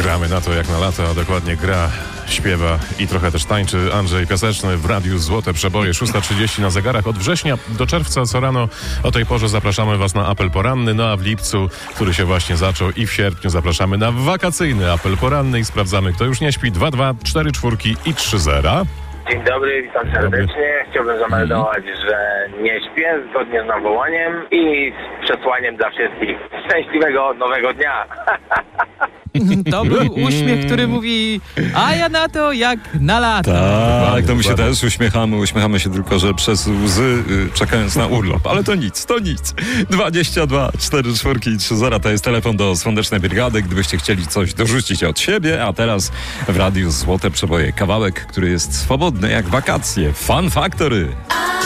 Gramy na to jak na lata, a dokładnie gra, śpiewa i trochę też tańczy Andrzej Piaseczny w Radiu Złote Przeboje. 6:30 na zegarach. Od września do czerwca co rano o tej porze zapraszamy Was na apel poranny, no a w lipcu, który się właśnie zaczął, i w sierpniu zapraszamy na wakacyjny apel poranny i sprawdzamy, kto już nie śpi. 2, 4, 4 i 3 zera. Dzień dobry, witam serdecznie. Chciałbym zameldować, że nie śpię zgodnie z nawołaniem i z przesłaniem dla wszystkich. Szczęśliwego nowego dnia! To był uśmiech, który mówi, a ja na to jak na lata. Tak, to my się też uśmiechamy się tylko, że przez łzy czekając na urlop. Ale to nic. 22 4 4 3 0 to jest telefon do Słonecznej Brygady, gdybyście chcieli coś dorzucić od siebie, a teraz w Radiu Złote Przeboje kawałek, który jest swobodny jak wakacje. Fun Factory.